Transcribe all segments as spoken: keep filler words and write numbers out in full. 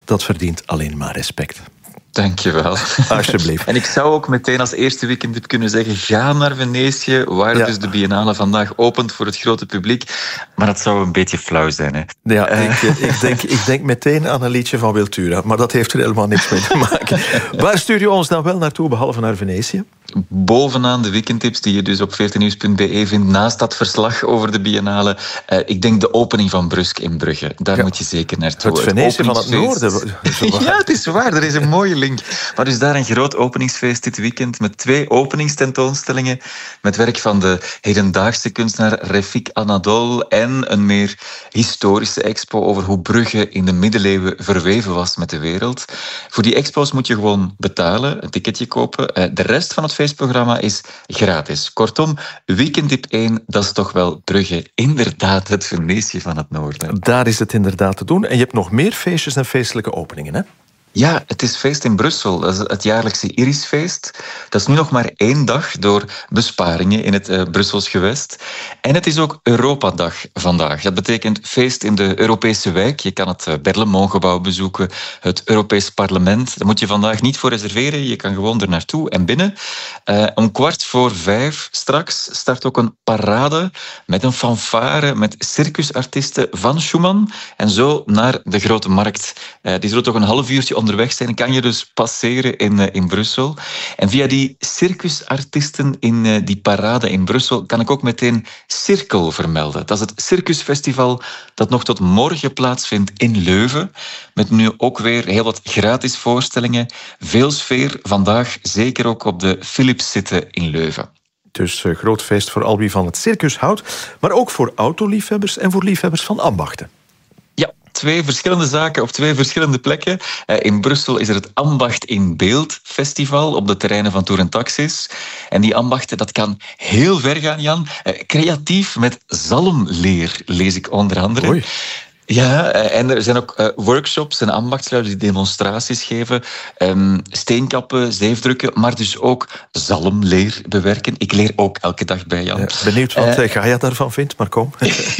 dat verdient alleen maar respect. Dankjewel. Alsjeblieft. En ik zou ook meteen als eerste weekendtip kunnen zeggen, ga naar Venetië, waar ja. dus de Biennale vandaag opent voor het grote publiek. Maar dat zou een beetje flauw zijn. Hè? Ja, uh. ik, ik, denk, ik denk meteen aan een liedje van Wiltura, maar dat heeft er helemaal niks mee te maken. Waar stuur je ons dan wel naartoe, behalve naar Venetië? Bovenaan de weekendtips die je dus op veertien nieuws punt be vindt, naast dat verslag over de Biennale, uh, ik denk de opening van Brusk in Brugge. Daar ja. moet je zeker naartoe. Het Venetië van het noorden. Ja, het is waar. Er is een mooie link. Maar dus daar een groot openingsfeest dit weekend met twee openingstentoonstellingen met werk van de hedendaagse kunstenaar Refik Anadol en een meer historische expo over hoe Brugge in de middeleeuwen verweven was met de wereld. Voor die expo's moet je gewoon betalen, een ticketje kopen. De rest van het feestprogramma is gratis. Kortom, weekendtip één, dat is toch wel Brugge. Inderdaad, het Venetië van het noorden. Daar is het inderdaad te doen. En je hebt nog meer feestjes en feestelijke openingen, hè? Ja, het is feest in Brussel. Dat is het jaarlijkse Irisfeest. Dat is nu nog maar één dag door besparingen in het uh, Brussels gewest. En het is ook Europadag vandaag. Dat betekent feest in de Europese wijk. Je kan het uh, Berlaymont-gebouw bezoeken, het Europees Parlement. Daar moet je vandaag niet voor reserveren. Je kan gewoon er naartoe en binnen. Uh, om kwart voor vijf straks start ook een parade met een fanfare met circusartiesten van Schumann. En zo naar de Grote Markt. Uh, die zullen toch een half uurtje onderweg zijn, kan je dus passeren in, uh, in Brussel. En via die circusartiesten in uh, die parade in Brussel kan ik ook meteen Cirkel vermelden. Dat is het circusfestival dat nog tot morgen plaatsvindt in Leuven. Met nu ook weer heel wat gratis voorstellingen. Veel sfeer vandaag, zeker ook op de Philips zitten in Leuven. Dus uh, groot feest voor al wie van het circus houdt, maar ook voor autoliefhebbers en voor liefhebbers van ambachten. Ja, twee verschillende zaken op twee verschillende plekken. In Brussel is er het Ambacht in Beeld festival op de terreinen van Tour en Taxis. En die ambachten, dat kan heel ver gaan, Jan. Creatief met zalmleer, lees ik onder andere. Oei. Ja, en er zijn ook uh, workshops en ambachtsluis die demonstraties geven. Um, steenkappen, zeefdrukken, maar dus ook zalmleer bewerken. Ik leer ook elke dag bij, Jan. Ja, benieuwd wat uh, Gaia daarvan vindt, maar kom.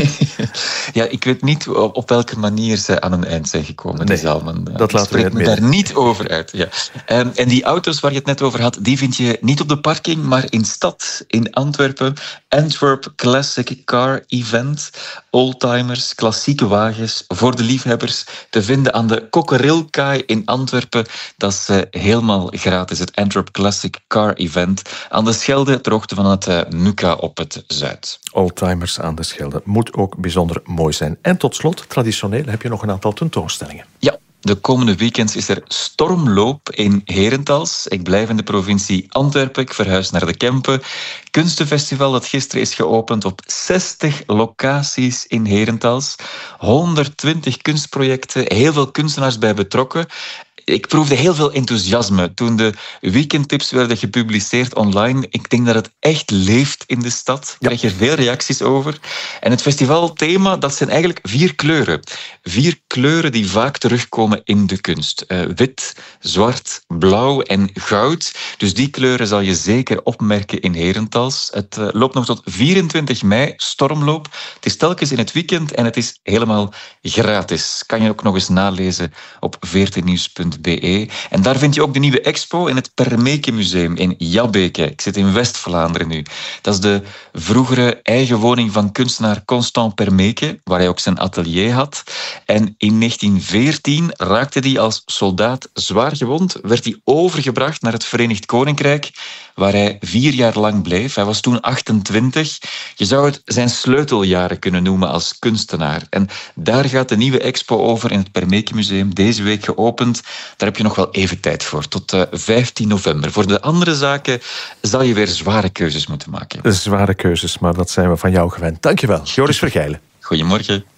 Ja, ik weet niet op, op welke manier ze aan een eind zijn gekomen, nee, die zalmen. Dat laten we het me daar niet over uit. Ja. Um, en die auto's waar je het net over had, die vind je niet op de parking, maar in stad, in Antwerpen. Antwerp Classic Car Event. Oldtimers, klassieke wagens voor de liefhebbers te vinden aan de Kokkerilkaai in Antwerpen. Dat is uh, helemaal gratis, het Antwerp Classic Car Event. Aan de Schelde, ter hoogte van het uh, Nuka op het Zuid. Oldtimers aan de Schelde. Moet ook bijzonder mooi zijn. En tot slot, traditioneel heb je nog een aantal tentoonstellingen. Ja. De komende weekends is er stormloop in Herentals. Ik blijf in de provincie Antwerpen. Ik verhuis naar de Kempen. Kunstenfestival dat gisteren is geopend op zestig locaties in Herentals. honderdtwintig kunstprojecten, heel veel kunstenaars bij betrokken. Ik proefde heel veel enthousiasme toen de weekendtips werden gepubliceerd online. Ik denk dat het echt leeft in de stad. Ik krijg er veel reacties over. En het festivalthema, dat zijn eigenlijk vier kleuren. Vier kleuren die vaak terugkomen in de kunst. Uh, wit, zwart, blauw en goud. Dus die kleuren zal je zeker opmerken in Herentals. Het uh, loopt nog tot vierentwintig mei, stormloop. Het is telkens in het weekend en het is helemaal gratis. Kan je ook nog eens nalezen op veertien nieuws punt be. En daar vind je ook de nieuwe expo in het Permeke Museum in Jabbeke. Ik zit in West-Vlaanderen nu. Dat is de vroegere eigen woning van kunstenaar Constant Permeke, waar hij ook zijn atelier had. En in negentien veertien raakte hij als soldaat zwaar gewond, werd hij overgebracht naar het Verenigd Koninkrijk, waar hij vier jaar lang bleef. Hij was toen achtentwintig. Je zou het zijn sleuteljaren kunnen noemen als kunstenaar. En daar gaat de nieuwe expo over in het Permeke Museum, deze week geopend. Daar heb je nog wel even tijd voor, tot uh, vijftien november. Voor de andere zaken zal je weer zware keuzes moeten maken. Zware keuzes, maar dat zijn we van jou gewend. Dankjewel, Joris Vergijlen. Goedemorgen.